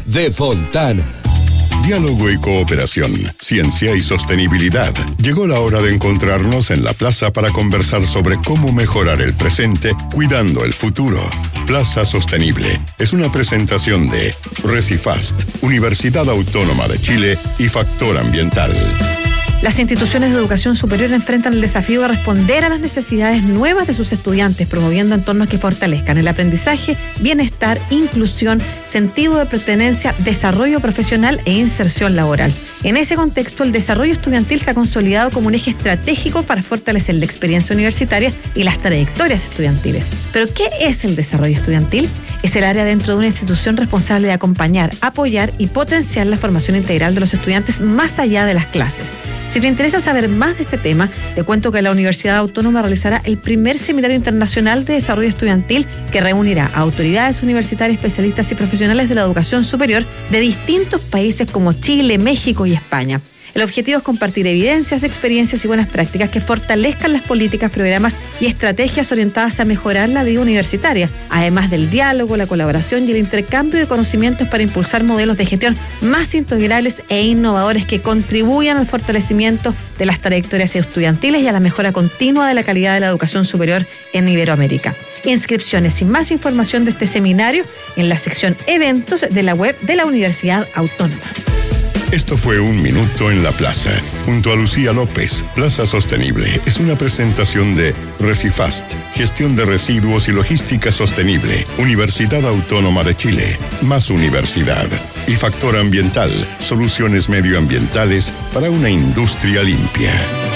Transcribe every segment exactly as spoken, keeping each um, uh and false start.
de Fontana. Diálogo y cooperación, ciencia y sostenibilidad. Llegó la hora de encontrarnos en la plaza para conversar sobre cómo mejorar el presente cuidando el futuro. Plaza Sostenible es una presentación de Recifast, Universidad Autónoma de Chile y Factor Ambiental. Las instituciones de educación superior enfrentan el desafío de responder a las necesidades nuevas de sus estudiantes, promoviendo entornos que fortalezcan el aprendizaje, bienestar, inclusión, sentido de pertenencia, desarrollo profesional e inserción laboral. En ese contexto, el desarrollo estudiantil se ha consolidado como un eje estratégico para fortalecer la experiencia universitaria y las trayectorias estudiantiles. ¿Pero qué es el desarrollo estudiantil? Es el área dentro de una institución responsable de acompañar, apoyar y potenciar la formación integral de los estudiantes más allá de las clases. Si te interesa saber más de este tema, te cuento que la Universidad Autónoma realizará el primer Seminario Internacional de Desarrollo Estudiantil que reunirá a autoridades universitarias, especialistas y profesionales de la educación superior de distintos países como Chile, México y España. El objetivo es compartir evidencias, experiencias y buenas prácticas que fortalezcan las políticas, programas y estrategias orientadas a mejorar la vida universitaria, además del diálogo, la colaboración y el intercambio de conocimientos para impulsar modelos de gestión más integrales e innovadores que contribuyan al fortalecimiento de las trayectorias estudiantiles y a la mejora continua de la calidad de la educación superior en Iberoamérica. Inscripciones y más información de este seminario en la sección Eventos de la web de la Universidad Autónoma. Esto fue Un Minuto en la Plaza, junto a Lucía López. Plaza Sostenible es una presentación de Recifast, Gestión de Residuos y Logística Sostenible, Universidad Autónoma de Chile, más universidad. Y Factor Ambiental, soluciones medioambientales para una industria limpia.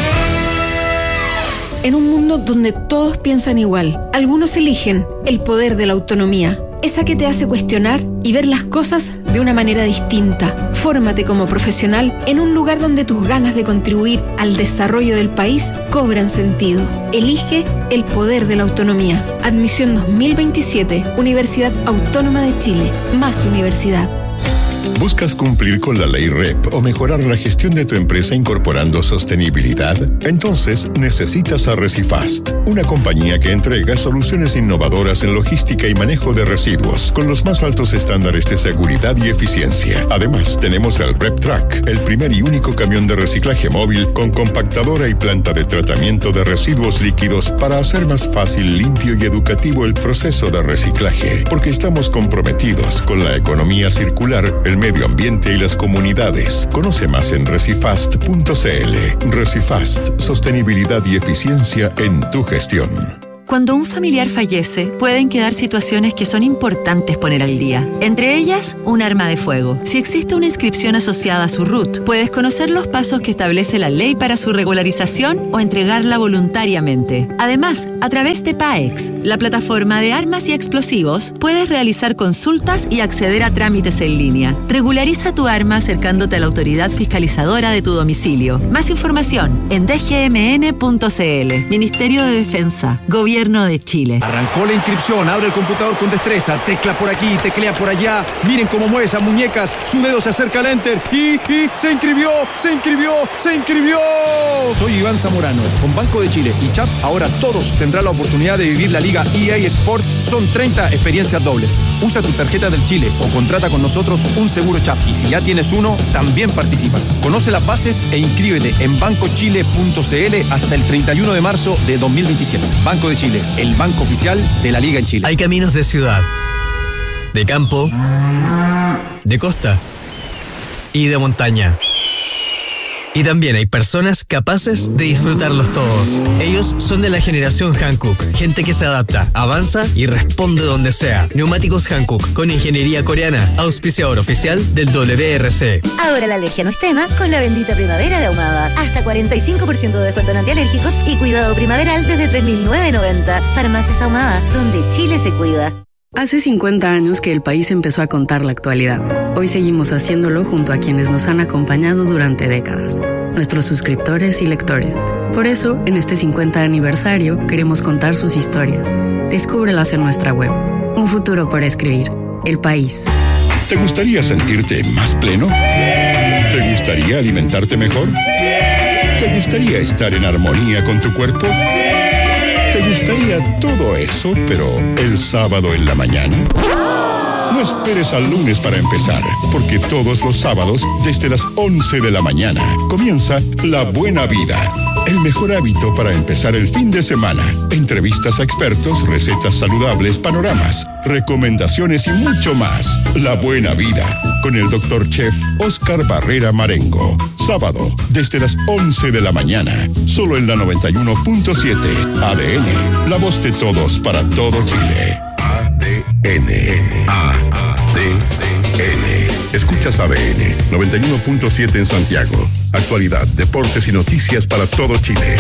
En un mundo donde todos piensan igual, algunos eligen el poder de la autonomía, esa que te hace cuestionar y ver las cosas de una manera distinta. Fórmate como profesional en un lugar donde tus ganas de contribuir al desarrollo del país cobran sentido. Elige el poder de la autonomía. Admisión dos mil veintisiete, Universidad Autónoma de Chile, más universidad. ¿Buscas cumplir con la ley R E P o mejorar la gestión de tu empresa incorporando sostenibilidad? Entonces necesitas a Recifast, una compañía que entrega soluciones innovadoras en logística y manejo de residuos con los más altos estándares de seguridad y eficiencia. Además, tenemos el RepTrack, el primer y único camión de reciclaje móvil con compactadora y planta de tratamiento de residuos líquidos para hacer más fácil, limpio y educativo el proceso de reciclaje, porque estamos comprometidos con la economía circular, el medio ambiente y las comunidades. Conoce más en recifast punto c l. Recifast, sostenibilidad y eficiencia en tu gestión. Cuando un familiar fallece, pueden quedar situaciones que son importantes poner al día. Entre ellas, un arma de fuego. Si existe una inscripción asociada a su R U T, puedes conocer los pasos que establece la ley para su regularización o entregarla voluntariamente. Además, a través de PAEX, la plataforma de armas y explosivos, puedes realizar consultas y acceder a trámites en línea. Regulariza tu arma acercándote a la autoridad fiscalizadora de tu domicilio. Más información en d g m n punto c l. Ministerio de Defensa, Gobierno Gobierno de Chile. Arrancó la inscripción, abre el computador con destreza, tecla por aquí, teclea por allá. Miren cómo mueve esas muñecas, su dedo se acerca al enter y, y se inscribió, se inscribió, se inscribió. Soy Iván Zamorano. Con Banco de Chile y Chap, ahora todos tendrán la oportunidad de vivir la Liga E A Sport. Son treinta experiencias dobles. Usa tu tarjeta del Chile o contrata con nosotros un seguro Chap. Y si ya tienes uno, también participas. Conoce las bases e inscríbete en banco chile punto c l hasta el treinta y uno de marzo de dos mil veintisiete. Banco de Chile. Chile, el banco oficial de la Liga en Chile. Hay caminos de ciudad, de campo, de costa y de montaña. Y también hay personas capaces de disfrutarlos todos. Ellos son de la generación Hankook, gente que se adapta, avanza y responde donde sea. Neumáticos Hankook, con ingeniería coreana, auspiciador oficial del W R C. Ahora la alergia no es tema con la bendita primavera de Ahumada. Hasta cuarenta y cinco por ciento de descuento en antialérgicos y cuidado primaveral desde tres mil novecientos noventa. Farmacias Ahumada, donde Chile se cuida. Hace cincuenta años que el país empezó a contar la actualidad. Hoy seguimos haciéndolo junto a quienes nos han acompañado durante décadas, nuestros suscriptores y lectores. Por eso, en este cincuenta aniversario, queremos contar sus historias. Descúbrelas en nuestra web. Un futuro por escribir. El país. ¿Te gustaría sentirte más pleno? ¿Te gustaría alimentarte mejor? ¿Te gustaría estar en armonía con tu cuerpo? ¿Te gustaría todo eso, pero el sábado en la mañana? No esperes al lunes para empezar, porque todos los sábados, desde las once de la mañana, comienza La Buena Vida. El mejor hábito para empezar el fin de semana. Entrevistas a expertos, recetas saludables, panoramas, recomendaciones y mucho más. La Buena Vida, con el doctor Chef Oscar Barrera Marengo. Sábado, desde las once de la mañana, solo en la noventa y uno punto siete. A D N, la voz de todos para todo Chile. A D N. A D N. Escuchas A D N noventa y uno punto siete en Santiago. Actualidad, deportes y noticias para todo Chile.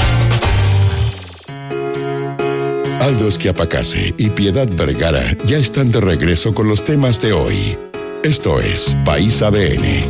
Aldo Esquiapacase y Piedad Vergara ya están de regreso con los temas de hoy. Esto es País A D N.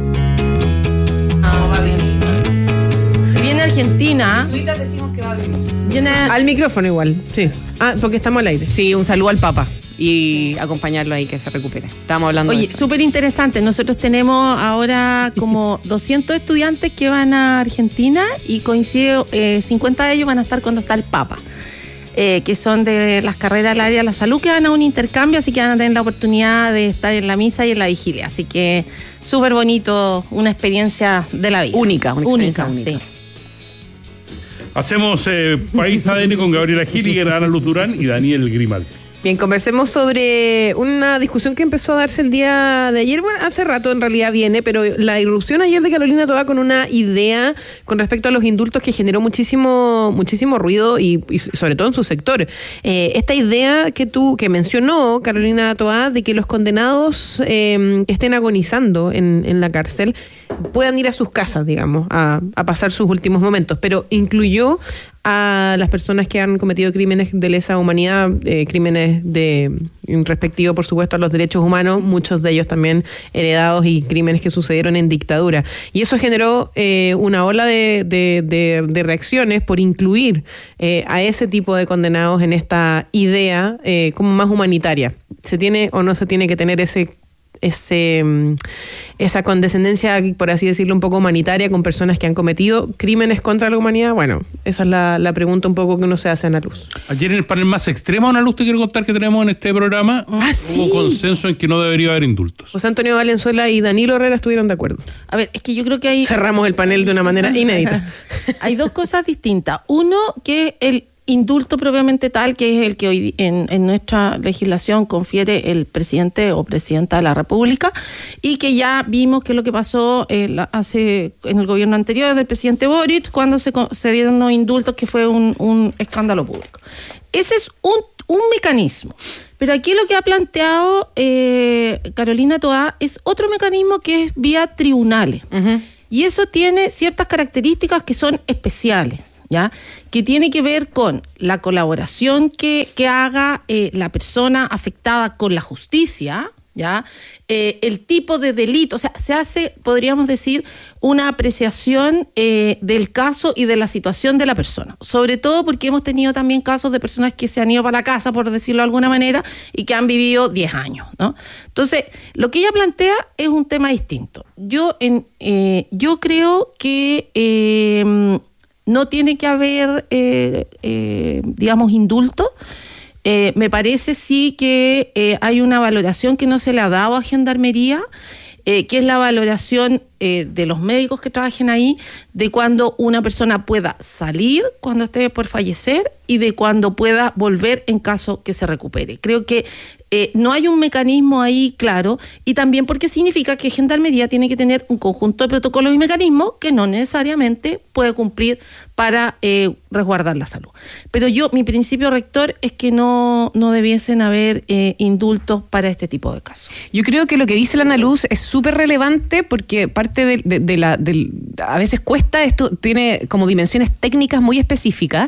Ah, va bien. Viene Argentina. Viene al micrófono igual, sí. Ah, porque estamos al aire. Sí, un saludo al Papa y acompañarlo ahí que se recupere. Estábamos hablando Oye, de eso. súper interesante. Nosotros tenemos ahora como doscientos estudiantes que van a Argentina y coincide, eh, cincuenta de ellos van a estar cuando está el Papa. Eh, que son de las carreras del área de la salud, que van a un intercambio, así que van a tener la oportunidad de estar en la misa y en la vigilia. Así que súper bonito, una experiencia de la vida. Única, una única, única. sí. Hacemos eh, País A D N con Gabriela Gili, Ana Luz Durán y Daniel Grimaldi. Bien, conversemos sobre una discusión que empezó a darse el día de ayer. Bueno, hace rato en realidad viene, pero la irrupción ayer de Carolina Toá con una idea con respecto a los indultos que generó muchísimo muchísimo ruido y, y sobre todo en su sector. Eh, esta idea que tú que mencionó Carolina Toá de que los condenados eh, que estén agonizando en, en la cárcel puedan ir a sus casas, digamos, a, a pasar sus últimos momentos, pero incluyó a las personas que han cometido crímenes de lesa humanidad, eh, crímenes de respectivo, por supuesto, a los derechos humanos, muchos de ellos también heredados y crímenes que sucedieron en dictadura. Y eso generó eh, una ola de, de, de, de reacciones por incluir eh, a ese tipo de condenados en esta idea eh, como más humanitaria. ¿Se tiene o no se tiene que tener ese ese esa condescendencia, por así decirlo, un poco humanitaria con personas que han cometido crímenes contra la humanidad? Bueno, esa es la, la pregunta un poco que uno se hace, Ana Luz. Ayer en el panel más extremo, Ana Luz, te quiero contar que tenemos en este programa, ah, ¿sí? Hubo consenso en que no debería haber indultos. José Antonio Valenzuela y Danilo Herrera estuvieron de acuerdo. A ver, es que yo creo que hay... Cerramos el panel de una manera inédita. Hay dos cosas distintas. Uno, que el indulto propiamente tal, que es el que hoy en, en nuestra legislación confiere el presidente o presidenta de la República, y que ya vimos que lo que pasó eh, la, hace en el gobierno anterior del presidente Boric, cuando se, se dieron los indultos, que fue un, un escándalo público. Ese es un, un mecanismo. Pero aquí lo que ha planteado eh, Carolina Toá es otro mecanismo que es vía tribunales. Uh-huh. Y eso tiene ciertas características que son especiales, ¿ya? Que tiene que ver con la colaboración que, que haga eh, la persona afectada con la justicia, ¿ya? Eh, el tipo de delito, o sea, se hace, podríamos decir, una apreciación eh, del caso y de la situación de la persona, sobre todo porque hemos tenido también casos de personas que se han ido para la casa, por decirlo de alguna manera, y que han vivido diez años, ¿no? Entonces, lo que ella plantea es un tema distinto. Yo, en, eh, yo creo que eh, no tiene que haber, eh, eh, digamos, indulto. Eh, me parece sí que eh, hay una valoración que no se le ha dado a Gendarmería, eh, que es la valoración eh, de los médicos que trabajen ahí, de cuando una persona pueda salir cuando esté por fallecer y de cuando pueda volver en caso que se recupere. Creo que eh, no hay un mecanismo ahí claro, y también porque significa que Gendarmería tiene que tener un conjunto de protocolos y mecanismos que no necesariamente puede cumplir para eh, resguardar la salud. Pero yo, mi principio rector es que no, no debiesen haber eh, indultos para este tipo de casos. Yo creo que lo que dice la Ana Luz es súper relevante porque parte de, de, de la... De, a veces cuesta, esto tiene como dimensiones técnicas muy específicas.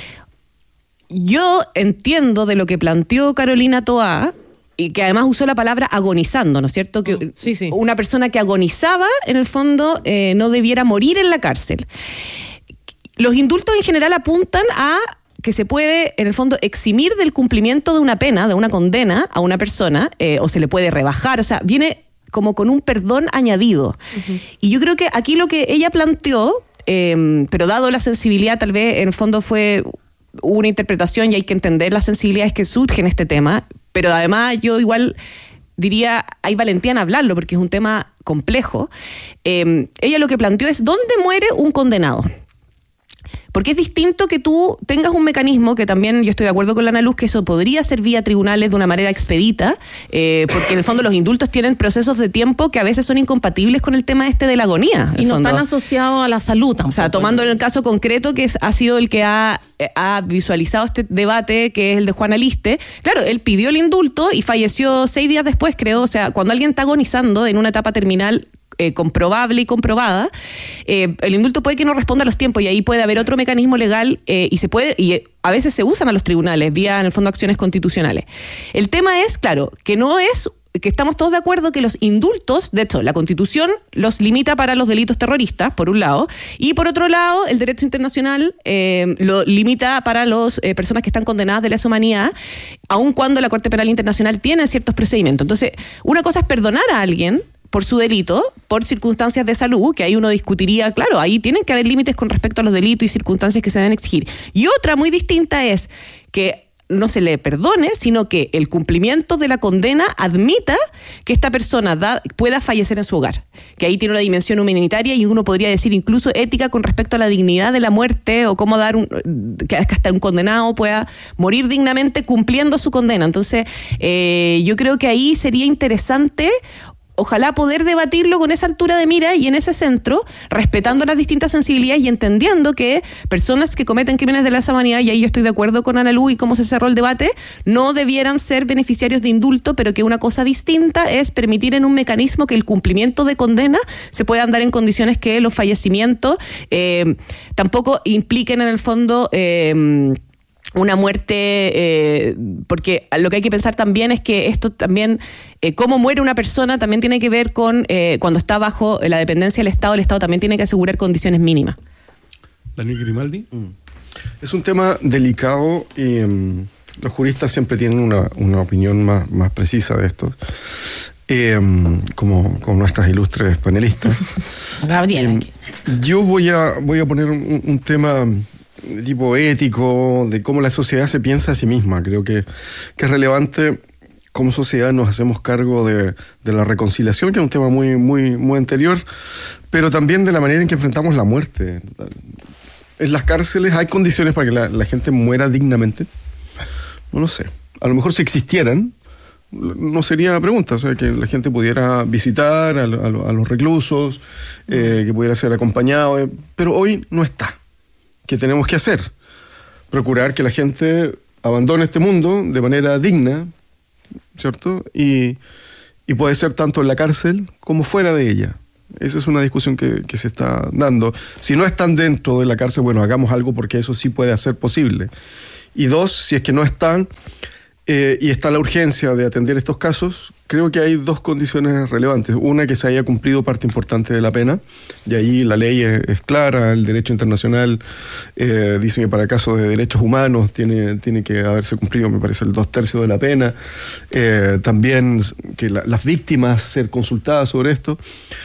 Yo entiendo de lo que planteó Carolina Toá, y que además usó la palabra agonizando, ¿no es cierto? Que sí, sí. Una persona que agonizaba, en el fondo, eh, no debiera morir en la cárcel. Los indultos en general apuntan a que se puede, en el fondo, eximir del cumplimiento de una pena, de una condena a una persona, eh, o se le puede rebajar, o sea, viene como con un perdón añadido. Uh-huh. Y yo creo que aquí lo que ella planteó, eh, pero dado la sensibilidad, tal vez, en el fondo fue una interpretación y hay que entender las sensibilidades que surgen en este tema, pero además yo igual diría, hay valentía en hablarlo porque es un tema complejo. Eh, ella lo que planteó es, ¿dónde muere un condenado? Porque es distinto que tú tengas un mecanismo, que también yo estoy de acuerdo con la Ana Luz, que eso podría ser vía tribunales de una manera expedita, eh, porque en el fondo los indultos tienen procesos de tiempo que a veces son incompatibles con el tema este de la agonía. Y no fondo. están asociados a la salud tampoco. O sea, tomando en el caso concreto, que es, ha sido el que ha, ha visualizado este debate, que es el de Juan Aliste. Claro, él pidió el indulto y falleció seis días después, creo. O sea, cuando alguien está agonizando en una etapa terminal Eh, comprobable y comprobada, eh, el indulto puede que no responda a los tiempos y ahí puede haber otro mecanismo legal eh, y se puede y a veces se usan a los tribunales vía, en el fondo, acciones constitucionales. El tema es, claro, que no es que estamos todos de acuerdo que los indultos, de hecho, la Constitución los limita para los delitos terroristas, por un lado, y por otro lado, el derecho internacional eh, lo limita para las eh, personas que están condenadas de lesa humanidad, aun cuando la Corte Penal Internacional tiene ciertos procedimientos. Entonces, una cosa es perdonar a alguien por su delito, por circunstancias de salud, que ahí uno discutiría, claro, ahí tienen que haber límites con respecto a los delitos y circunstancias que se deben exigir. Y otra muy distinta es que no se le perdone, sino que el cumplimiento de la condena admita que esta persona da, pueda fallecer en su hogar, que ahí tiene una dimensión humanitaria y uno podría decir incluso ética con respecto a la dignidad de la muerte o cómo dar un, que hasta un condenado pueda morir dignamente cumpliendo su condena. Entonces, eh, yo creo que ahí sería interesante, ojalá poder debatirlo con esa altura de mira y en ese centro, respetando las distintas sensibilidades y entendiendo que personas que cometen crímenes de lesa humanidad, y ahí yo estoy de acuerdo con Ana Lu y cómo se cerró el debate, no debieran ser beneficiarios de indulto, pero que una cosa distinta es permitir en un mecanismo que el cumplimiento de condena se puedan dar en condiciones que los fallecimientos eh, tampoco impliquen en el fondo Eh, una muerte, eh, porque lo que hay que pensar también es que esto también, eh, cómo muere una persona también tiene que ver con eh, cuando está bajo la dependencia del Estado, el Estado también tiene que asegurar condiciones mínimas. Daniel Grimaldi. Mm. Es un tema delicado y um, los juristas siempre tienen una, una opinión más, más precisa de esto, eh, como, como nuestras ilustres panelistas. Gabriela. Eh, yo voy a, voy a poner un, un tema de tipo ético, de cómo la sociedad se piensa a sí misma. Creo que, que es relevante como sociedad nos hacemos cargo de, de la reconciliación, que es un tema muy, muy, muy anterior, pero también de la manera en que enfrentamos la muerte. En las cárceles hay condiciones para que la, la gente muera dignamente. No lo sé. A lo mejor si existieran, no sería pregunta, o sea, que la gente pudiera visitar a, a, a los reclusos, eh, que pudiera ser acompañado, eh, pero hoy no está. ¿Qué tenemos que hacer? Procurar que la gente abandone este mundo de manera digna, ¿cierto? Y, y puede ser tanto en la cárcel como fuera de ella. Esa es una discusión que, que se está dando. Si no están dentro de la cárcel, bueno, hagamos algo porque eso sí puede ser posible. Y dos, si es que no están eh, y está la urgencia de atender estos casos, creo que hay dos condiciones relevantes. Una, que se haya cumplido parte importante de la pena, y ahí la ley es, es clara, el derecho internacional eh, dice que para casos de derechos humanos tiene, tiene que haberse cumplido, me parece, el dos tercios de la pena. Eh, también que la, las víctimas ser consultadas sobre esto.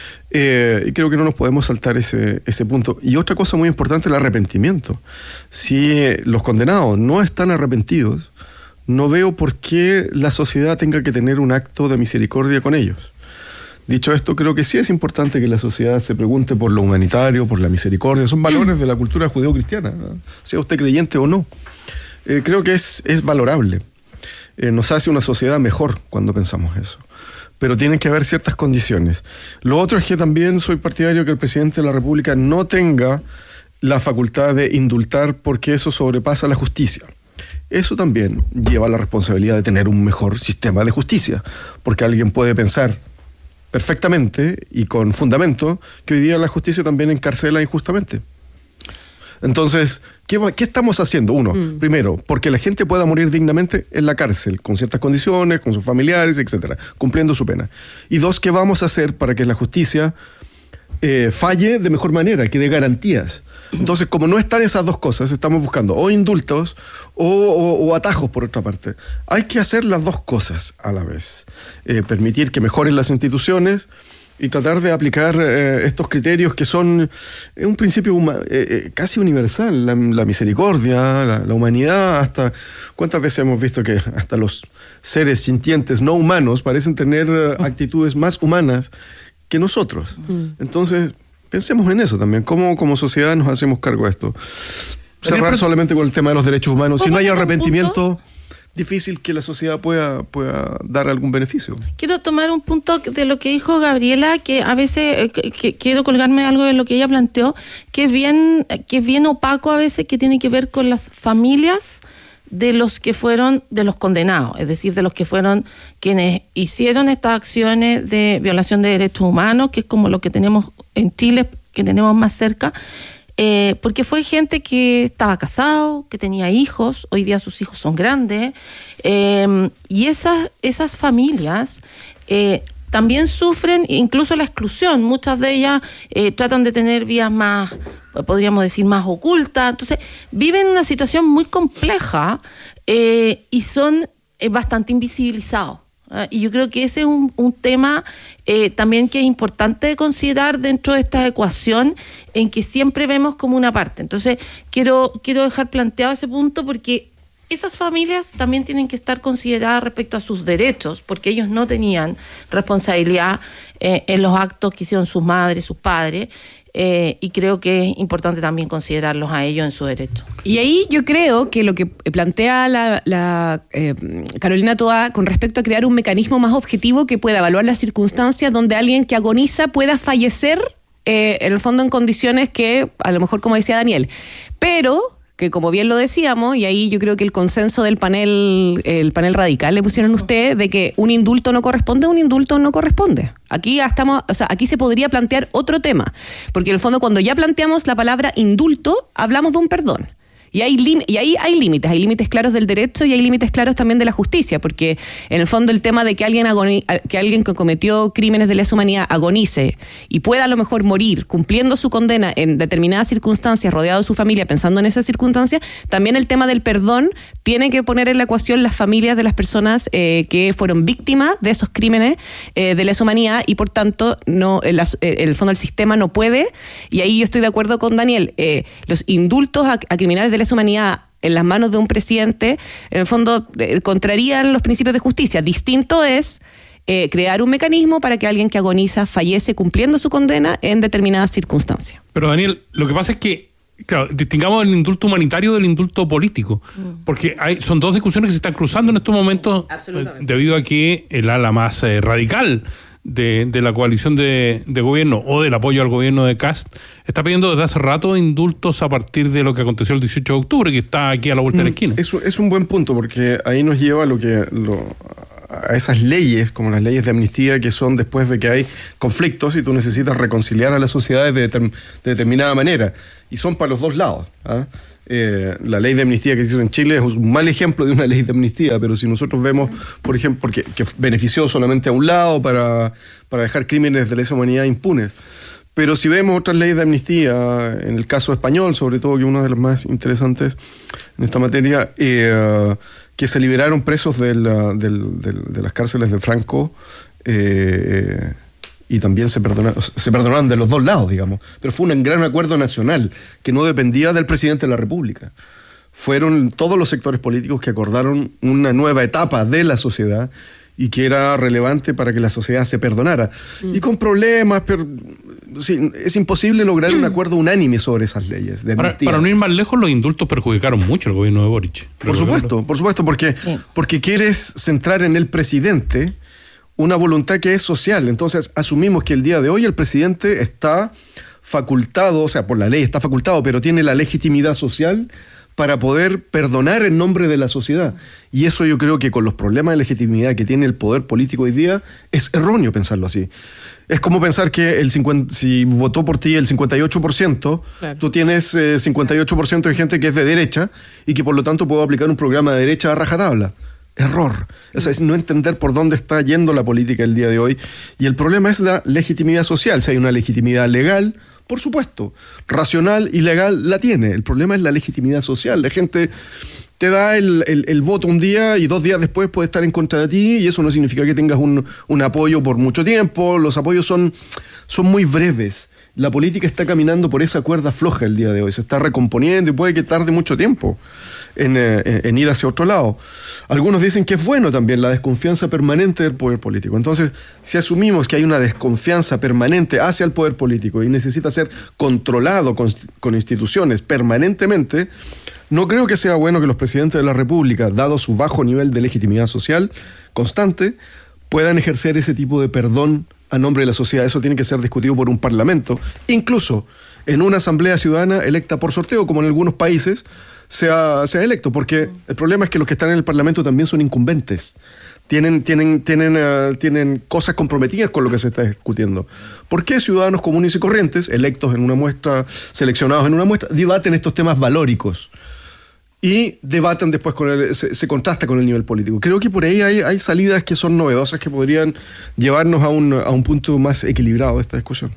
Eh, y creo que no nos podemos saltar ese, ese punto. Y otra cosa muy importante, el arrepentimiento. Si los condenados no están arrepentidos, no veo por qué la sociedad tenga que tener un acto de misericordia con ellos. Dicho esto, creo que sí es importante que la sociedad se pregunte por lo humanitario, por la misericordia. Son valores de la cultura judeo-cristiana, ¿no? Sea usted creyente o no. Eh, creo que es, es valorable. Eh, nos hace una sociedad mejor cuando pensamos eso. Pero tienen que haber ciertas condiciones. Lo otro es que también soy partidario que el presidente de la República no tenga la facultad de indultar porque eso sobrepasa la justicia. Eso también lleva la responsabilidad de tener un mejor sistema de justicia, porque alguien puede pensar perfectamente y con fundamento que hoy día la justicia también encarcela injustamente. Entonces, ¿qué, va, qué estamos haciendo? Uno, mm. primero, porque la gente pueda morir dignamente en la cárcel, con ciertas condiciones, con sus familiares, etcétera, cumpliendo su pena. Y dos, ¿qué vamos a hacer para que la justicia eh, falle de mejor manera, que dé garantías? Entonces, como no están esas dos cosas, estamos buscando o indultos o, o, o atajos por otra parte. Hay que hacer las dos cosas a la vez. Eh, permitir que mejoren las instituciones, y tratar de aplicar eh, estos criterios que son eh, un principio huma- eh, eh, casi universal, la, la misericordia, la, la humanidad. Hasta cuántas veces hemos visto que hasta los seres sintientes no humanos parecen tener eh, actitudes más humanas que nosotros. Mm. Entonces, pensemos en eso también, cómo como sociedad nos hacemos cargo de esto. Cerrar solamente con el tema de los derechos humanos. Si no hay arrepentimiento, difícil que la sociedad pueda, pueda dar algún beneficio. Quiero tomar un punto de lo que dijo Gabriela, que a veces que, que quiero colgarme algo de lo que ella planteó, que es bien, que es bien opaco a veces, que tiene que ver con las familias de los que fueron, de los condenados, es decir, de los que fueron quienes hicieron estas acciones de violación de derechos humanos, que es como lo que tenemos en Chile, que tenemos más cerca. Eh, porque fue gente que estaba casado, que tenía hijos, hoy día sus hijos son grandes, eh, y esas, esas familias eh, también sufren incluso la exclusión. Muchas de ellas eh, tratan de tener vías más, podríamos decir, más ocultas. Entonces, viven una situación muy compleja eh, y son eh, bastante invisibilizados. Uh, y yo creo que ese es un, un tema eh, también que es importante considerar dentro de esta ecuación, en que siempre vemos como una parte. Entonces, quiero, quiero dejar planteado ese punto, porque esas familias también tienen que estar consideradas respecto a sus derechos, porque ellos no tenían responsabilidad eh, en los actos que hicieron sus madres, sus padres. Eh, y creo que es importante también considerarlos a ellos en su derecho. Y ahí yo creo que lo que plantea la, la eh, Carolina Toá con respecto a crear un mecanismo más objetivo que pueda evaluar las circunstancias donde alguien que agoniza pueda fallecer eh, en el fondo en condiciones que, a lo mejor como decía Daniel, pero que como bien lo decíamos, y ahí yo creo que el consenso del panel, el panel radical le pusieron ustedes, de que un indulto no corresponde, un indulto no corresponde. Aquí estamos, o sea, aquí se podría plantear otro tema, porque en el fondo cuando ya planteamos la palabra indulto, hablamos de un perdón. Y, hay lim- y ahí hay límites, hay límites claros del derecho y hay límites claros también de la justicia, porque en el fondo el tema de que alguien agoni- que alguien que cometió crímenes de lesa humanidad agonice y pueda a lo mejor morir cumpliendo su condena en determinadas circunstancias, rodeado de su familia, pensando en esas circunstancias, también el tema del perdón tiene que poner en la ecuación las familias de las personas eh, que fueron víctimas de esos crímenes eh, de lesa humanidad, y por tanto no, el, el fondo del sistema no puede, y ahí yo estoy de acuerdo con Daniel, eh, los indultos a, a criminales de lesa humanidad en las manos de un presidente, en el fondo eh, contrarían los principios de justicia. Distinto es eh, crear un mecanismo para que alguien que agoniza fallece cumpliendo su condena en determinadas circunstancias. Pero Daniel, lo que pasa es que, claro, distingamos el indulto humanitario del indulto político, mm. porque hay, son dos discusiones que se están cruzando en estos momentos, eh, debido a que el ala más eh, radical De, de la coalición de, de gobierno o del apoyo al gobierno de Kast está pidiendo desde hace rato indultos a partir de lo que aconteció el dieciocho de octubre, que está aquí a la vuelta mm, de la esquina. Es, es un buen punto, porque ahí nos lleva a lo que lo, a esas leyes, como las leyes de amnistía, que son después de que hay conflictos y tú necesitas reconciliar a las sociedades de, determ, de determinada manera, y son para los dos lados, ¿ah? Eh, la ley de amnistía que se hizo en Chile es un mal ejemplo de una ley de amnistía, pero si nosotros vemos, por ejemplo, porque, que benefició solamente a un lado para, para dejar crímenes de lesa humanidad impunes. Pero si vemos otras leyes de amnistía, en el caso español, sobre todo, que es una de las más interesantes en esta materia, eh, que se liberaron presos de, la, del, del, de las cárceles de Franco, eh, y también se perdonaron, se perdonaron de los dos lados, digamos. Pero fue un gran acuerdo nacional que no dependía del presidente de la República. Fueron todos los sectores políticos que acordaron una nueva etapa de la sociedad y que era relevante para que la sociedad se perdonara. Mm. Y con problemas, pero sí, es imposible lograr un acuerdo unánime sobre esas leyes de para, para no ir más lejos, los indultos perjudicaron mucho al gobierno de Boric. Por supuesto, por supuesto, porque, sí. porque quieres centrar en el presidente una voluntad que es social. Entonces asumimos que el día de hoy el presidente está facultado, o sea, por la ley está facultado, pero tiene la legitimidad social para poder perdonar en nombre de la sociedad. Y eso yo creo que con los problemas de legitimidad que tiene el poder político hoy día, es erróneo pensarlo así. Es como pensar que el cincuenta, si votó por ti el cincuenta y ocho por ciento, claro. Tú tienes eh, cincuenta y ocho por ciento de gente que es de derecha y que por lo tanto puede aplicar un programa de derecha a rajatabla. Error. O sea, es no entender por dónde está yendo la política el día de hoy. Y el problema es la legitimidad social. Si hay una legitimidad legal, Por supuesto, racional y legal la tiene. El problema es la legitimidad social. La gente te da el, el, el voto un día y dos días después puede estar en contra de ti, y eso no significa que tengas un, un apoyo por mucho tiempo. Los apoyos son, son muy breves. La política está caminando por esa cuerda floja el día de hoy, se está recomponiendo y puede que tarde mucho tiempo en, eh, en ir hacia otro lado. Algunos dicen que es bueno también la desconfianza permanente del poder político. Entonces, si asumimos que hay una desconfianza permanente hacia el poder político y necesita ser controlado con, con instituciones permanentemente, no creo que sea bueno que los presidentes de la República, dado su bajo nivel de legitimidad social constante, puedan ejercer ese tipo de perdón a nombre de la sociedad. Eso tiene que ser discutido por un parlamento, incluso en una asamblea ciudadana electa por sorteo, como en algunos países sea, sea electo, porque el problema es que los que están en el parlamento también son incumbentes. Tienen, tienen, tienen, uh, tienen cosas comprometidas con lo que se está discutiendo. ¿Por qué ciudadanos comunes y corrientes, electos en una muestra, seleccionados en una muestra, debaten estos temas valóricos? Y debatan después, con el, se, se contrasta con el nivel político. Creo que por ahí hay, hay salidas que son novedosas que podrían llevarnos a un, a un punto más equilibrado de esta discusión.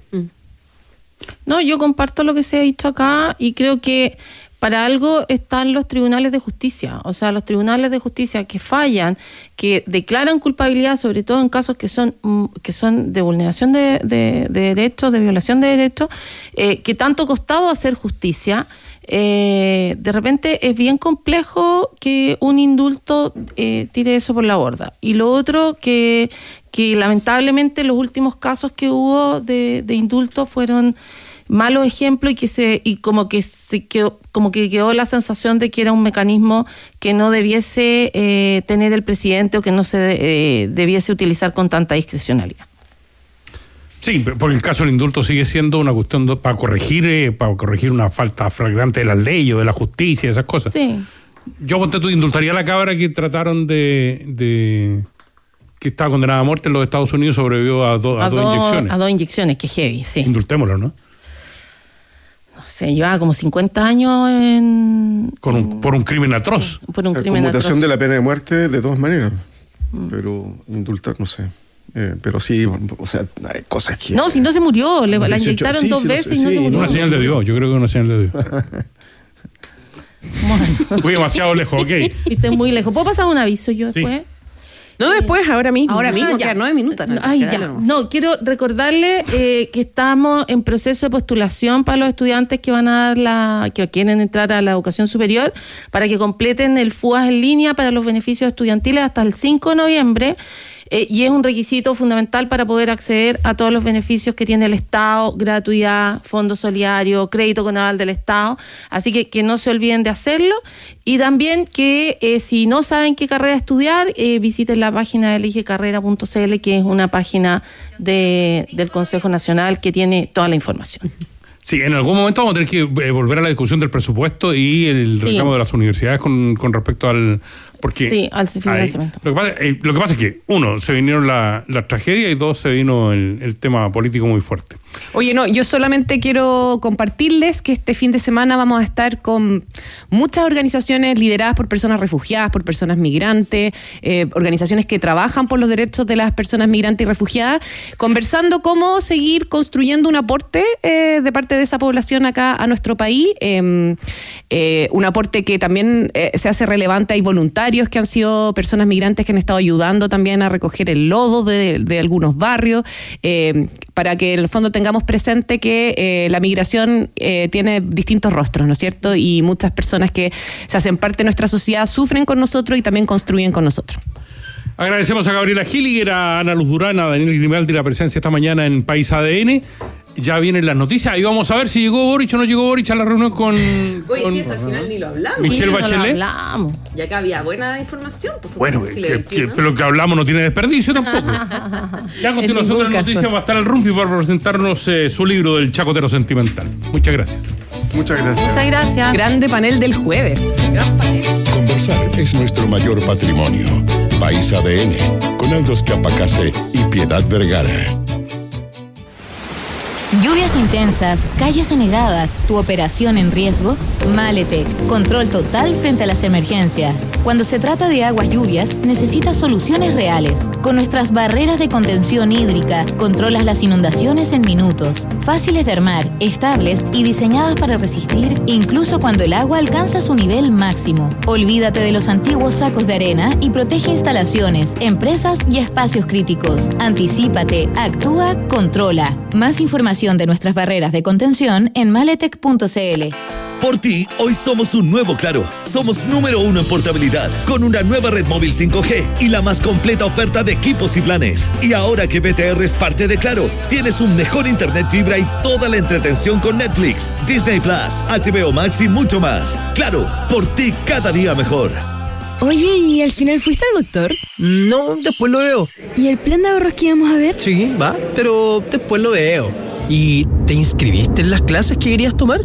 No, yo comparto lo que se ha dicho acá y creo que para algo están los tribunales de justicia. O sea, los tribunales de justicia que fallan, que declaran culpabilidad, sobre todo en casos que son que son de vulneración de, de, de derechos, de violación de derechos, eh, que tanto ha costado hacer justicia. Eh, de repente es bien complejo que un indulto eh, tire eso por la borda. Y lo otro, que, que lamentablemente los últimos casos que hubo de, de indulto fueron malos ejemplos y que se y como que se quedó, como que quedó la sensación de que era un mecanismo que no debiese eh, tener el presidente o que no se eh, debiese utilizar con tanta discrecionalidad. Sí, porque el caso del indulto sigue siendo una cuestión de, para corregir eh, para corregir una falta flagrante de la ley o de la justicia, esas cosas. Sí. Yo, ponte tú, indultaría a la cabra que trataron de, de que estaba condenada a muerte en los Estados Unidos, sobrevivió a, do, a, a dos do, inyecciones. A dos inyecciones, que heavy, sí. Indultémoslo, ¿no? No sé, llevaba como cincuenta años en... Con un, por un crimen atroz. Sí, por un o sea, crimen conmutación atroz. de la pena de muerte de todas maneras. Mm. Pero indultar, no sé. Eh, pero sí, o sea, hay cosas que... No, si no se murió, le, la dieciocho, inyectaron sí, dos sí, veces sí, y no sí, se murió. Una señal de Dios, yo creo que una señal de Dios. Bueno. Fui demasiado lejos, ok. Viste muy lejos. ¿Puedo pasar un aviso yo Sí. después? No, después, ahora mismo. Ahora mismo, Ah, ya. quedan nueve minutos. ¿no? Ay, ya. No, quiero recordarle eh, que estamos en proceso de postulación para los estudiantes que van a dar la, que quieren entrar a la educación superior, para que completen el F U A S en línea para los beneficios estudiantiles hasta el cinco de noviembre. Eh, y es un requisito fundamental para poder acceder a todos los beneficios que tiene el Estado: gratuidad, fondo solidario, crédito con aval del Estado. Así que que no se olviden de hacerlo. Y también que eh, si no saben qué carrera estudiar, eh, visiten la página de elige carrera punto c l, que es una página de, del Consejo Nacional que tiene toda la información. Sí, en algún momento vamos a tener que eh, volver a la discusión del presupuesto y el Sí. reclamo de las universidades con, con respecto al... Porque Sí, al financiamiento. Lo que, pasa, eh, lo que pasa es que, uno, se vinieron las la tragedias y dos, se vino el, el tema político muy fuerte. Oye, no, yo solamente quiero compartirles que este fin de semana vamos a estar con muchas organizaciones lideradas por personas refugiadas, por personas migrantes, eh, organizaciones que trabajan por los derechos de las personas migrantes y refugiadas, conversando cómo seguir construyendo un aporte eh, de parte de esa población acá a nuestro país, eh, eh, un aporte que también eh, se hace relevante. Hay voluntarios que han sido personas migrantes que han estado ayudando también a recoger el lodo de, de algunos barrios, eh, para que en el fondo tengamos presente que eh, la migración eh, tiene distintos rostros, ¿no es cierto? Y muchas personas que se hacen parte de nuestra sociedad sufren con nosotros y también construyen con nosotros. Agradecemos a Gabriela Gilliger, a Ana Luz Durán, a Daniel Grimaldi la presencia esta mañana en País A D N. Ya vienen las noticias y vamos a ver si llegó Boric o no llegó Boric a la reunión con, Oye, con sí, eso al final ni lo hablamos. Michelle Sí, no lo Bachelet. hablamos. Y acá había buena información. Pues, Bueno, que, que, que, pero lo que hablamos no tiene desperdicio tampoco. Ya a continuación de las noticias va a estar el Rumpi para presentarnos eh, su libro del Chacotero Sentimental. Muchas gracias. Muchas gracias. Muchas gracias. Grande panel del jueves. Gran panel. Conversar es nuestro mayor patrimonio. País A D N, con Aldo Escapacase y Piedad Vergara. Lluvias intensas, calles anegadas, tu operación en riesgo. Maletec, control total frente a las emergencias. Cuando se trata de aguas lluvias, necesitas soluciones reales. Con nuestras barreras de contención hídrica, controlas las inundaciones en minutos, fáciles de armar, estables y diseñadas para resistir incluso cuando el agua alcanza su nivel máximo. Olvídate de los antiguos sacos de arena y protege instalaciones, empresas y espacios críticos. Anticípate, actúa, controla. Más información de nuestras barreras de contención en maletec punto cl. Por ti, hoy somos un nuevo Claro. Somos número uno en portabilidad, con una nueva red móvil cinco G y la más completa oferta de equipos y planes. Y ahora que B T R es parte de Claro, tienes un mejor internet fibra y toda la entretención con Netflix, Disney Plus, H B O Max y mucho más. Claro, por ti cada día mejor. Oye, ¿y al final fuiste al doctor? No, después lo veo. ¿Y el plan de ahorros que íbamos a ver? Sí, va, pero después lo veo. ¿Y te inscribiste en las clases que querías tomar?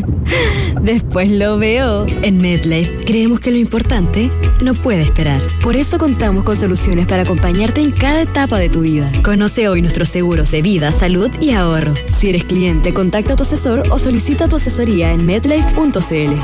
Después lo veo. En MedLife creemos que lo importante no puede esperar. Por eso contamos con soluciones para acompañarte en cada etapa de tu vida. Conoce hoy nuestros seguros de vida, salud y ahorro. Si eres cliente, contacta a tu asesor o solicita tu asesoría en medlife punto cl.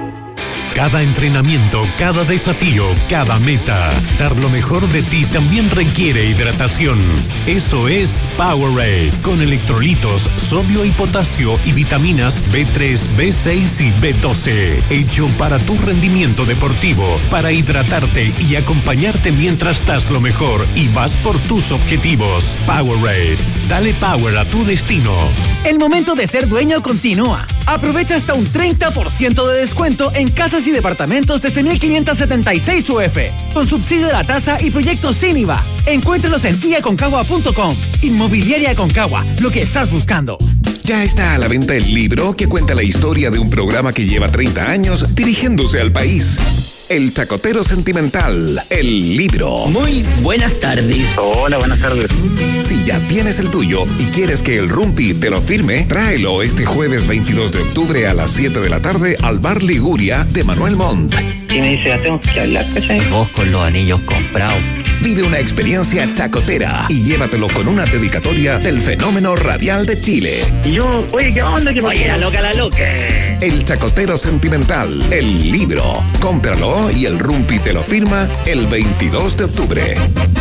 Cada entrenamiento, cada desafío, cada meta. Dar lo mejor de ti también requiere hidratación. Eso es Powerade, con electrolitos, sodio y potasio y vitaminas B tres, B seis y B doce. Hecho para tu rendimiento deportivo, para hidratarte y acompañarte mientras das lo mejor y vas por tus objetivos. Powerade, dale power a tu destino. El momento de ser dueño continúa. Aprovecha hasta un treinta por ciento de descuento en casas y departamentos desde mil quinientos setenta y seis U F, con subsidio de la tasa y proyectos sin I V A. Encuéntralos en i a concagua punto com. Inmobiliaria Aconcagua, lo que estás buscando. Ya está a la venta el libro que cuenta la historia de un programa que lleva treinta años dirigiéndose al país. El Chacotero Sentimental, el libro. Muy buenas tardes. Hola, buenas tardes. Si ya tienes el tuyo y quieres que el Rumpi te lo firme, tráelo este jueves veintidós de octubre a las siete de la tarde al Bar Liguria de Manuel Montt. Y me dice, tengo que hablar, ¿cachai? Vos con los anillos comprados. Vive una experiencia chacotera y llévatelo con una dedicatoria del fenómeno radial de Chile. Y yo, oye, ¿qué onda? ¿Qué oye, la loca, la loca. El Chacotero Sentimental, el libro. Cómpralo y el Rumpi te lo firma el veintidós de octubre.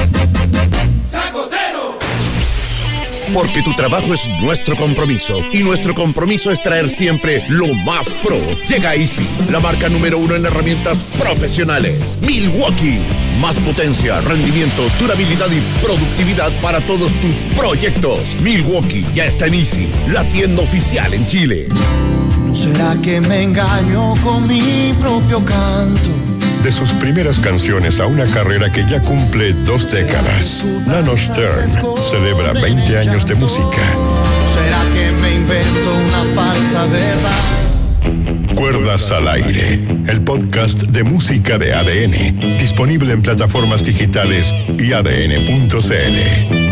Porque tu trabajo es nuestro compromiso y nuestro compromiso es traer siempre lo más pro. Llega Easy, la marca número uno en herramientas profesionales. Milwaukee, más potencia, rendimiento, durabilidad y productividad para todos tus proyectos. Milwaukee ya está en Easy, la tienda oficial en Chile. ¿No será que me engaño con mi propio canto? De sus primeras canciones a una carrera que ya cumple dos décadas, Nano Stern celebra veinte años de música. ¿Será que me invento una falsa verdad? Cuerdas al aire, el podcast de música de A D N, disponible en plataformas digitales y A D N punto cl.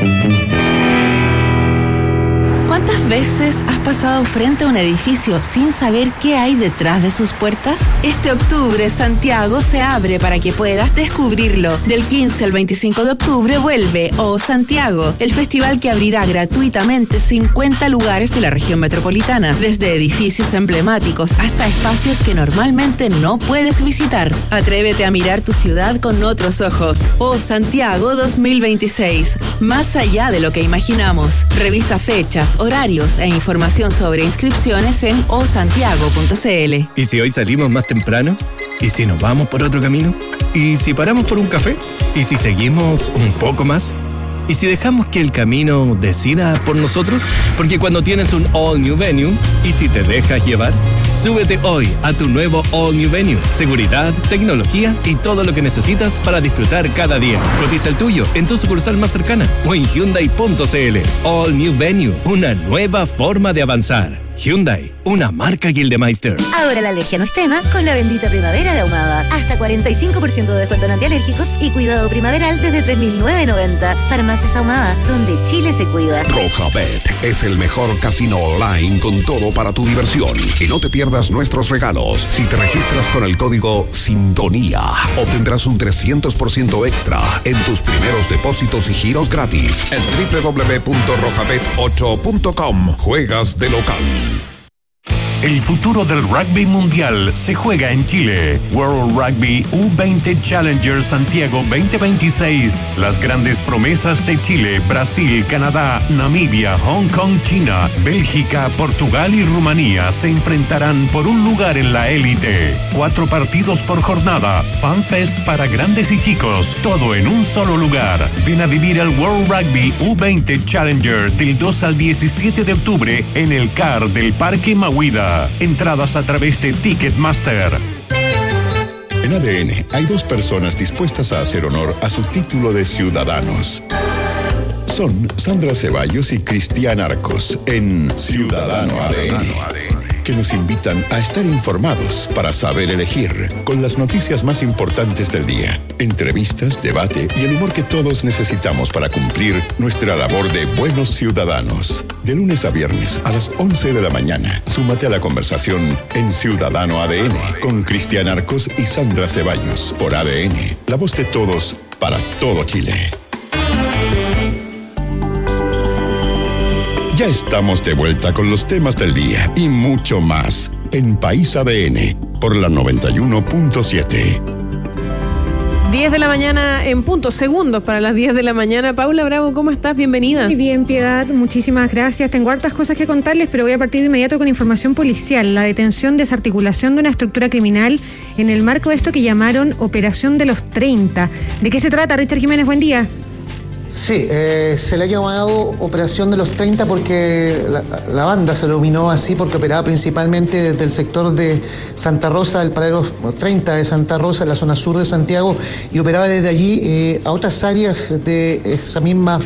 ¿Cuántas veces has pasado frente a un edificio sin saber qué hay detrás de sus puertas? Este octubre, Santiago se abre para que puedas descubrirlo. Del quince al veinticinco de octubre vuelve O Santiago, el festival que abrirá gratuitamente cincuenta lugares de la región metropolitana, desde edificios emblemáticos hasta espacios que normalmente no puedes visitar. Atrévete a mirar tu ciudad con otros ojos. O Santiago dos mil veintiséis, más allá de lo que imaginamos. Revisa fechas, horarios e información sobre inscripciones en o santiago punto cl. ¿Y si hoy salimos más temprano? ¿Y si nos vamos por otro camino? ¿Y si paramos por un café? ¿Y si seguimos un poco más? ¿Y si dejamos que el camino decida por nosotros? Porque cuando tienes un All New Venue, ¿y si te dejas llevar? Súbete hoy a tu nuevo All New Venue. Seguridad, tecnología y todo lo que necesitas para disfrutar cada día. Cotiza el tuyo en tu sucursal más cercana o en hyundai punto cl. All New Venue, una nueva forma de avanzar. Hyundai, una marca Gildemeister. Ahora la alergia no es tema con la bendita primavera de Ahumada. Hasta cuarenta y cinco por ciento de descuento en antialérgicos y cuidado primaveral desde tres mil novecientos noventa. Farmacias Ahumada, donde Chile se cuida. Rojabet es el mejor casino online con todo para tu diversión. Y no te pierdas nuestros regalos. Si te registras con el código Sintonía, obtendrás un trescientos por ciento extra en tus primeros depósitos y giros gratis en doble u doble u doble u punto rojabet ocho punto com. Juegas de local. El futuro del rugby mundial se juega en Chile. World Rugby U veinte Challenger Santiago veinte veintiséis. Las grandes promesas de Chile, Brasil, Canadá, Namibia, Hong Kong, China, Bélgica, Portugal y Rumanía se enfrentarán por un lugar en la élite. Cuatro partidos por jornada, FanFest para grandes y chicos, todo en un solo lugar. Ven a vivir el World Rugby U veinte Challenger del dos al diecisiete de octubre en el C A R del Parque Mahuida. Entradas a través de Ticketmaster. En A D N hay dos personas dispuestas a hacer honor a su título de ciudadanos. Son Sandra Ceballos y Cristian Arcos en Ciudadano A D N, que nos invitan a estar informados para saber elegir, con las noticias más importantes del día, entrevistas, debate y el humor que todos necesitamos para cumplir nuestra labor de buenos ciudadanos. De lunes a viernes a las once de la mañana, súmate a la conversación en Ciudadano A D N con Cristian Arcos y Sandra Ceballos por A D N, la voz de todos para todo Chile. Ya estamos de vuelta con los temas del día y mucho más en País A D N por la noventa y uno punto siete. diez de la mañana en punto, segundos para las diez de la mañana. Paula Bravo, ¿cómo estás? Bienvenida. Muy bien, Piedad, muchísimas gracias. Tengo hartas cosas que contarles, pero voy a partir de inmediato con información policial. La detención, desarticulación de una estructura criminal en el marco de esto que llamaron Operación de los treinta. ¿De qué se trata, Richard Jiménez? Buen día. Sí, eh, se le ha llamado Operación de los treinta porque la, la banda se denominó así porque operaba principalmente desde el sector de Santa Rosa, del paradero treinta de Santa Rosa, en la zona sur de Santiago, y operaba desde allí eh, a otras áreas de esa misma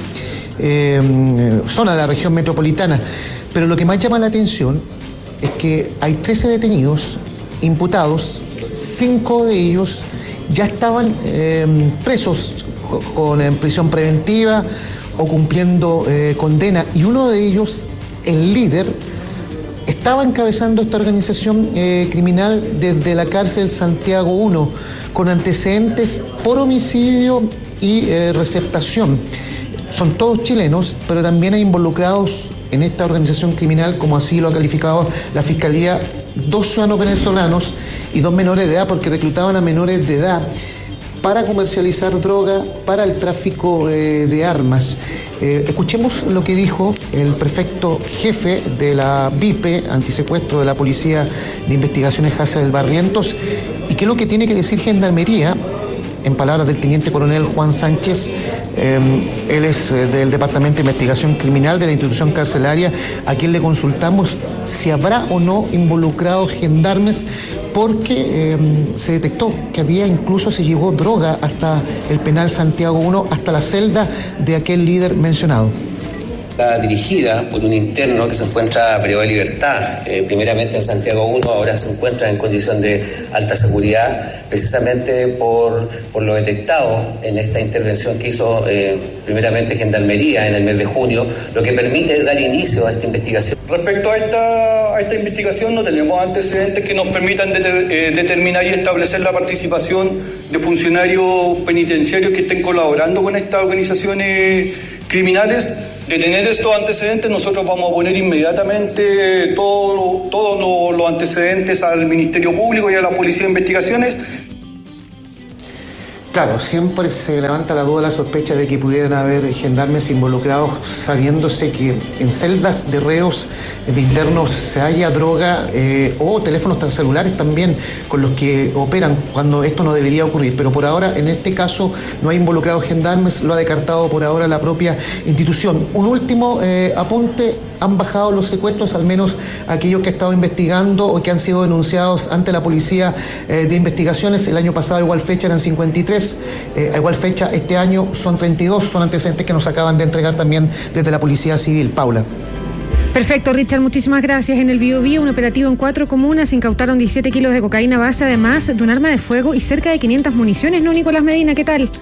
eh, zona de la región metropolitana. Pero lo que más llama la atención es que hay trece detenidos imputados, cinco de ellos ya estaban eh, presos con en prisión preventiva o cumpliendo eh, condena, y uno de ellos, el líder, estaba encabezando esta organización eh, criminal desde la cárcel Santiago uno, con antecedentes por homicidio y eh, receptación. Son todos chilenos, pero también hay involucrados en esta organización criminal, como así lo ha calificado la Fiscalía, dos ciudadanos venezolanos y dos menores de edad, porque reclutaban a menores de edad para comercializar droga, para el tráfico eh, de armas. Eh, escuchemos lo que dijo el prefecto jefe de la B I P E, antisecuestro de la Policía de Investigaciones Haza del Barrientos, y qué es lo que tiene que decir Gendarmería, en palabras del teniente coronel Juan Sánchez. Eh, él es eh, del Departamento de Investigación Criminal de la institución carcelaria, a quien le consultamos si habrá o no involucrados gendarmes, porque eh, se detectó que había, incluso se llevó droga hasta el penal Santiago uno, hasta la celda de aquel líder mencionado. Dirigida por un interno que se encuentra a periodo de libertad, eh, primeramente en Santiago uno, ahora se encuentra en condición de alta seguridad, precisamente por, por lo detectado en esta intervención que hizo eh, primeramente Gendarmería en el mes de junio, lo que permite dar inicio a esta investigación. Respecto a esta, a esta investigación, no tenemos antecedentes que nos permitan deter, eh, determinar y establecer la participación de funcionarios penitenciarios que estén colaborando con estas organizaciones criminales. De tener estos antecedentes, nosotros vamos a poner inmediatamente todos todo los antecedentes al Ministerio Público y a la Policía de Investigaciones. Claro, siempre se levanta la duda, la sospecha de que pudieran haber gendarmes involucrados, sabiéndose que en celdas de reos, de internos, se halla droga eh, o teléfonos celulares también con los que operan, cuando esto no debería ocurrir. Pero por ahora, en este caso, no hay involucrados gendarmes, lo ha descartado por ahora la propia institución. Un último eh, apunte: han bajado los secuestros, al menos aquellos que han estado investigando o que han sido denunciados ante la Policía eh, de Investigaciones. El año pasado, a igual fecha, eran cincuenta y tres. Eh, a igual fecha, este año son treinta y dos, son antecedentes que nos acaban de entregar también desde la Policía Civil. Paula. Perfecto, Richard, muchísimas gracias. En el Biobío, un operativo en cuatro comunas, incautaron diecisiete kilos de cocaína base, además de un arma de fuego y cerca de quinientas municiones. ¿No, Nicolás Medina? ¿Qué tal?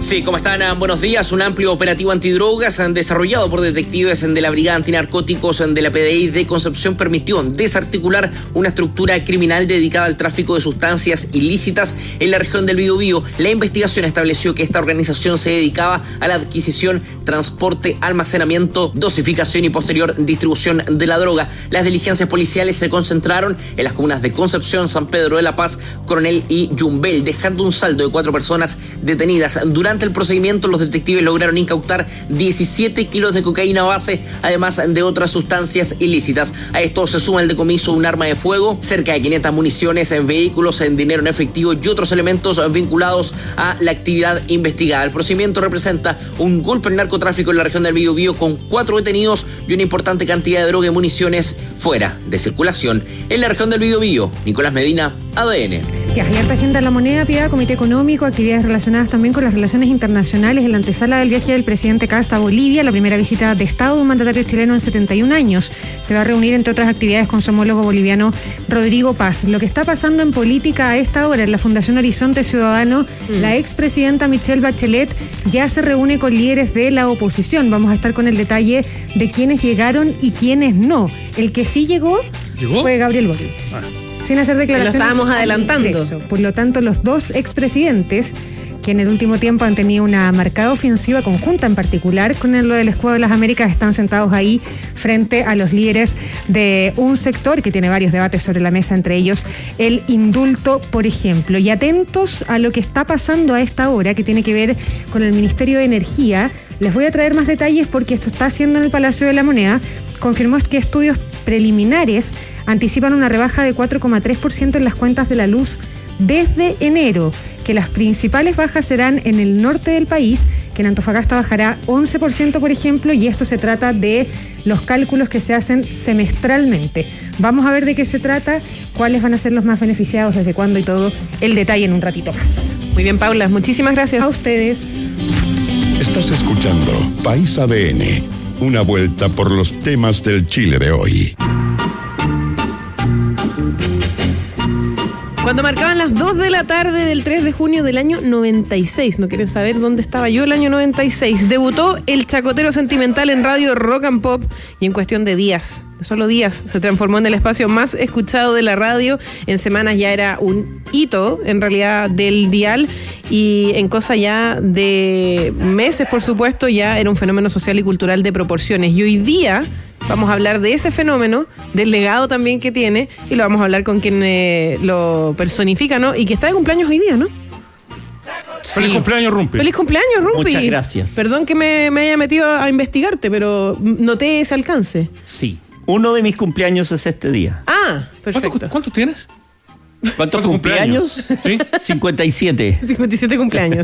Sí, ¿cómo están? Buenos días. Un amplio operativo antidrogas desarrollado por detectives de la Brigada Antinarcóticos de la P D I de Concepción permitió desarticular una estructura criminal dedicada al tráfico de sustancias ilícitas en la región del Biobío. La investigación estableció que esta organización se dedicaba a la adquisición, transporte, almacenamiento, dosificación y posterior distribución de la droga. Las diligencias policiales se concentraron en las comunas de Concepción, San Pedro de la Paz, Coronel y Yumbel, dejando un saldo de cuatro personas detenidas. Durante el procedimiento, los detectives lograron incautar diecisiete kilos de cocaína base, además de otras sustancias ilícitas. A esto se suma el decomiso de un arma de fuego, cerca de quinientas municiones, en vehículos, en dinero en efectivo y otros elementos vinculados a la actividad investigada. El procedimiento representa un golpe al narcotráfico en la región del Biobío, con cuatro detenidos y una importante cantidad de droga y municiones fuera de circulación. En la región del Biobío, Nicolás Medina, A D N. Ya, hay harta agenda en la moneda, Piedad, Comité Económico, actividades relacionadas también con las relaciones internacionales en la antesala del viaje del presidente Kast a Bolivia, la primera visita de Estado de un mandatario chileno en setenta y un años. Se va a reunir, entre otras actividades, con su homólogo boliviano Rodrigo Paz. Lo que está pasando en política a esta hora en la Fundación Horizonte Ciudadano, mm. la expresidenta Michelle Bachelet ya se reúne con líderes de la oposición. Vamos a estar con el detalle de quiénes llegaron y quiénes no. El que sí llegó, ¿Llegó? fue Gabriel Boric. Ah. Sin hacer declaraciones. Lo estábamos adelantando. Por lo tanto, los dos expresidentes, que en el último tiempo han tenido una marcada ofensiva conjunta, en particular con lo del Escudo de las Américas, están sentados ahí frente a los líderes de un sector que tiene varios debates sobre la mesa, entre ellos el indulto, por ejemplo. Y atentos a lo que está pasando a esta hora, que tiene que ver con el Ministerio de Energía. Les voy a traer más detalles porque esto está haciendo en el Palacio de la Moneda. Confirmó que estudios preliminares anticipan una rebaja de cuatro coma tres por ciento en las cuentas de la luz desde enero, que las principales bajas serán en el norte del país, que en Antofagasta bajará once por ciento, por ejemplo, y esto se trata de los cálculos que se hacen semestralmente. Vamos a ver de qué se trata, cuáles van a ser los más beneficiados, desde cuándo y todo el detalle en un ratito más. Muy bien, Paula, muchísimas gracias. A ustedes. Estás escuchando País A D N, una vuelta por los temas del Chile de hoy. Cuando marcaban las dos de la tarde del tres de junio del año noventa y seis, ¿no quieren saber dónde estaba yo el año noventa y seis? Debutó El Chacotero Sentimental en Radio Rock and Pop y en cuestión de días, de solo días, se transformó en el espacio más escuchado de la radio. En semanas ya era un hito, en realidad, del dial, y en cosa ya de meses, por supuesto, ya era un fenómeno social y cultural de proporciones. Y hoy día vamos a hablar de ese fenómeno, del legado también que tiene, y lo vamos a hablar con quien eh, lo personifica, ¿no? Y que está de cumpleaños hoy día, ¿no? Sí. Feliz cumpleaños, Rumpi. Feliz cumpleaños, Rumpi. Muchas gracias. Perdón que me, me haya metido a investigarte, pero noté ese alcance. Sí. Uno de mis cumpleaños es este día. Ah, perfecto. ¿Cuántos, ¿cuántos tienes? ¿Cuántos, ¿Cuántos cumpleaños? cumpleaños? ¿Sí? cincuenta y siete. cincuenta y siete cumpleaños.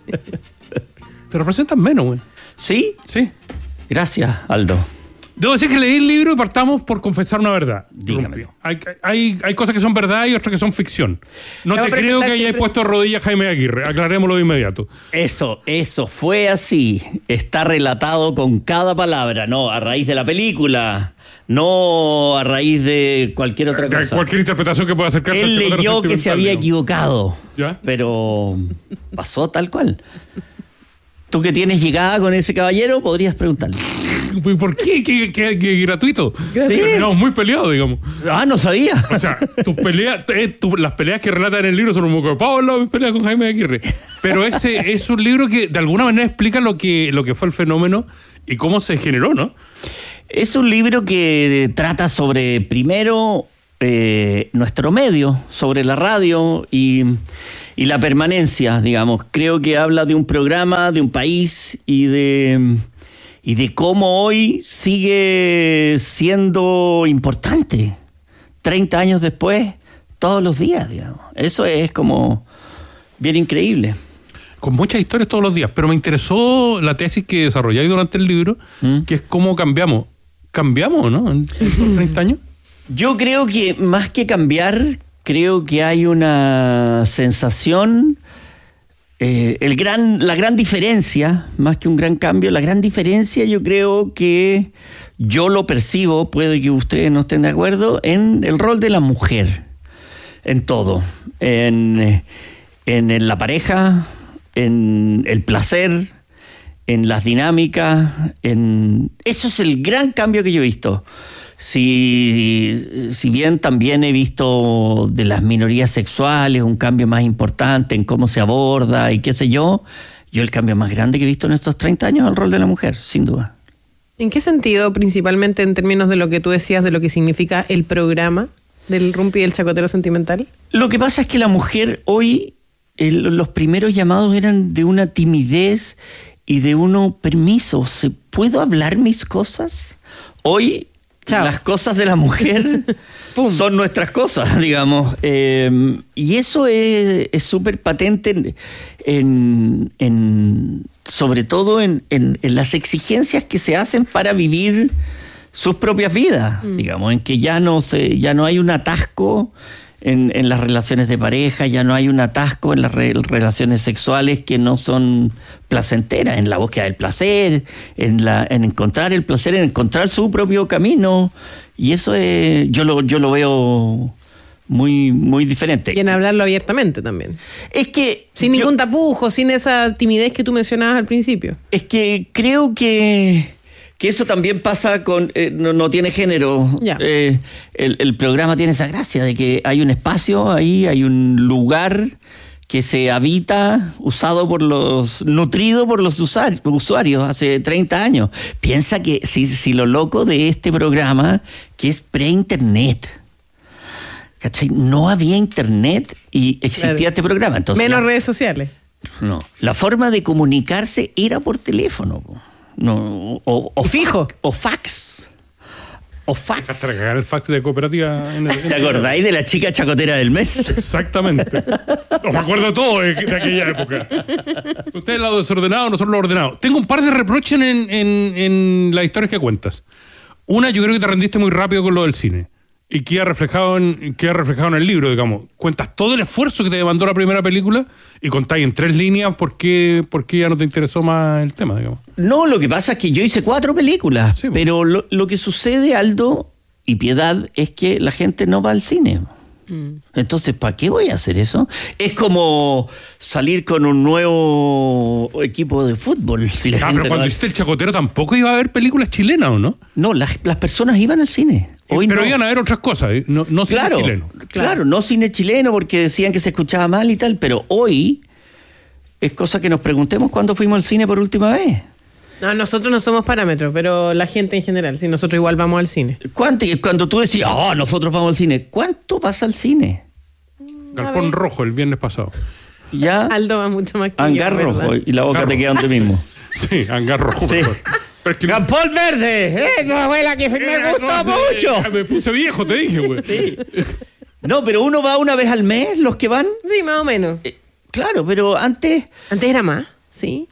Te representan menos, güey. ¿Sí? Sí. Gracias, Aldo. Debo decir que leí el libro y partamos por confesar una verdad. Dígame. Hay, hay, hay cosas que son verdad y otras que son ficción. No se creo que hayáis puesto rodillas Jaime Aguirre. Aclarémoslo de inmediato. Eso, eso fue así. Está relatado con cada palabra, no a raíz de la película, no a raíz de cualquier otra cosa. De cualquier interpretación que pueda acercarse. Él leyó que se había equivocado, ¿ya? Pero pasó tal cual. Tú que tienes llegada con ese caballero, podrías preguntarle. ¿Por qué? ¿Qué, qué, qué gratuito? ¿Sí? Terminamos muy peleados, digamos. Ah, no sabía. O sea, tus peleas, eh, tu, las peleas que relatan en el libro son un poco de pavo al lado de mis peleas con Jaime Aguirre. Pero ese es un libro que de alguna manera explica lo que, lo que fue el fenómeno y cómo se generó, ¿no? Es un libro que trata sobre, primero, eh, nuestro medio, sobre la radio y... Y la permanencia, digamos. Creo que habla de un programa, de un país y de, y de cómo hoy sigue siendo importante. treinta años después, todos los días, digamos. Eso es como bien increíble. Con muchas historias todos los días. Pero me interesó la tesis que desarrolláis durante el libro, ¿Mm? que es cómo cambiamos. ¿Cambiamos, no? En estos treinta años. Yo creo que más que cambiar... Creo que hay una sensación, eh, el gran, la gran diferencia, más que un gran cambio, la gran diferencia yo creo que yo lo percibo, puede que ustedes no estén de acuerdo, en el rol de la mujer, en todo, en, en, en la pareja, en el placer, en las dinámicas, en eso es el gran cambio que yo he visto. Si, si bien también he visto de las minorías sexuales un cambio más importante en cómo se aborda y qué sé yo, yo el cambio más grande que he visto en estos treinta años es el rol de la mujer, sin duda. ¿En qué sentido, principalmente en términos de lo que tú decías, de lo que significa el programa del Rumpi y el Chacotero Sentimental? Lo que pasa es que la mujer hoy, el, los primeros llamados eran de una timidez y de uno, permiso, ¿se puedo hablar mis cosas? Hoy... Chao. Las cosas de la mujer son nuestras cosas, digamos. Eh, y eso es súper patente en, en, en, sobre todo en, en, en las exigencias que se hacen para vivir sus propias vidas, mm. digamos, en que ya no se, ya no hay un atasco en, en las relaciones de pareja, ya no hay un atasco en las re, relaciones sexuales que no son placenteras, en la búsqueda del placer, en la en encontrar el placer, en encontrar su propio camino, y eso es, yo lo yo lo veo muy muy diferente. Y en hablarlo abiertamente también. Es que sin yo, ningún tapujo, sin esa timidez que tú mencionabas al principio. Es que creo que que eso también pasa con... Eh, no, no tiene género. Eh, el, el programa tiene esa gracia de que hay un espacio ahí, hay un lugar que se habita, usado por los... nutrido por los usar, usuarios hace treinta años. Piensa que si, si lo loco de este programa, que es pre-internet, ¿cachai? No había internet y existía claro. este programa. Entonces, menos la, redes sociales. No. La forma de comunicarse era por teléfono, no, o, o fijo o fax o fax. Hasta cagar el fax de cooperativa. En el, ¿Te acordáis de la chica chacotera del mes? Exactamente. No me acuerdo todo de, de aquella época. Ustedes lo desordenado, nosotros lo ordenado. Tengo un par de reproches en, en, en las historias que cuentas. Una, yo creo que te rendiste muy rápido con lo del cine. Y queda reflejado en, queda reflejado en el libro, digamos. Cuentas todo el esfuerzo que te demandó la primera película y contáis en tres líneas por qué, por qué ya no te interesó más el tema, digamos. No, lo que pasa es que yo hice cuatro películas, sí, pero lo, lo que sucede, Aldo y Piedad, es que la gente no va al cine. Mm. Entonces, ¿para qué voy a hacer eso? Es como salir con un nuevo equipo de fútbol. Si la ah, gente pero cuando no... hiciste El Chacotero tampoco iba a haber películas chilenas, ¿o no? No, las, las personas iban al cine. Hoy pero no. iban a ver otras cosas, ¿eh? no, no cine claro, chileno. Claro, claro, no cine chileno porque decían que se escuchaba mal y tal, pero hoy es cosa que nos preguntemos cuándo fuimos al cine por última vez. No, nosotros no somos parámetros, pero la gente en general, sí, nosotros igual vamos al cine. ¿Cuánto? Cuando tú decías, oh, nosotros vamos al cine, ¿cuánto vas al cine? Galpón Rojo el viernes pasado. Ya. Aldo va mucho más que Hangar yo, Rojo, ¿verdad? y la boca Hangar te queda donde mismo. Sí, Hangar Rojo. Sí. Es que ¡Galpón Verde! ¡Eh, tu abuela que me gustó mucho! Me puse viejo, te dije, güey. Sí. No, pero uno va una vez al mes, los que van. Sí, más o menos. Eh, claro, pero antes... Antes era más, sí.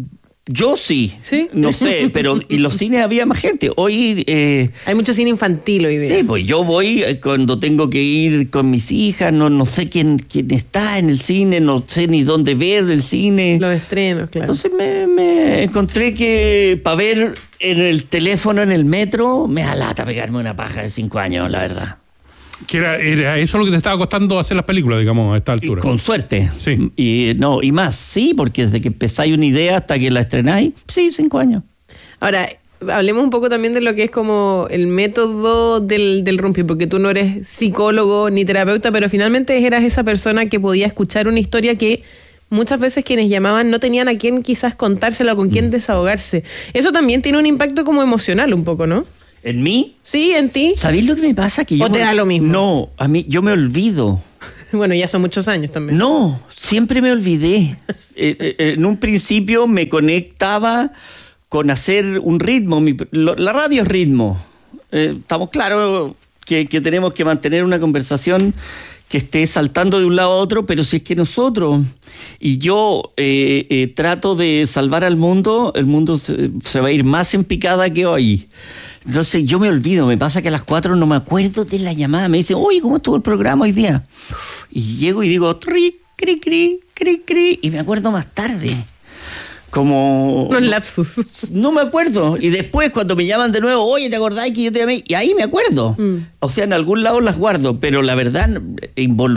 Yo sí. ¿Sí? No sé, pero en los cines había más gente. Hoy... Eh, hay mucho cine infantil hoy día. Sí, pues yo voy cuando tengo que ir con mis hijas, no, no sé quién, quién está en el cine, no sé ni dónde ver el cine. Los estrenos, claro. Entonces me, me encontré que para ver en el teléfono, en el metro, me da lata pegarme una paja de cinco años, la verdad. Que era, era eso lo que te estaba costando hacer las películas, digamos, a esta altura. Y con suerte. Sí. Y no, y más, sí, porque desde que empezáis una idea hasta que la estrenáis, sí, cinco años. Ahora, hablemos un poco también de lo que es como el método del, del Rumpi, porque tú no eres psicólogo ni terapeuta, pero finalmente eras esa persona que podía escuchar una historia que muchas veces quienes llamaban no tenían a quién quizás contársela o con quién desahogarse. Eso también tiene un impacto como emocional un poco, ¿no? ¿En mí? Sí, en ti. ¿Sabéis lo que me pasa? Que yo ¿O te da lo mismo? No, a mí yo me olvido. Bueno, ya son muchos años también. No, siempre me olvidé. eh, eh, en un principio me conectaba con hacer un ritmo. Mi, lo, la radio es ritmo. Eh, estamos claros que, que tenemos que mantener una conversación que esté saltando de un lado a otro, pero si es que nosotros y yo eh, eh, trato de salvar al mundo, el mundo se, se va a ir más en picada que hoy. Entonces yo me olvido, me pasa que a las cuatro no me acuerdo de la llamada, me dicen, oye, ¿cómo estuvo el programa hoy día? Y llego y digo, tri, cri, cri, cri, cri, y me acuerdo más tarde. Como... Unos lapsus. No me acuerdo. Y después cuando me llaman de nuevo, oye, ¿te acordás que yo te llamé? Y ahí me acuerdo. Mm. O sea, en algún lado las guardo, pero la verdad, involucrado.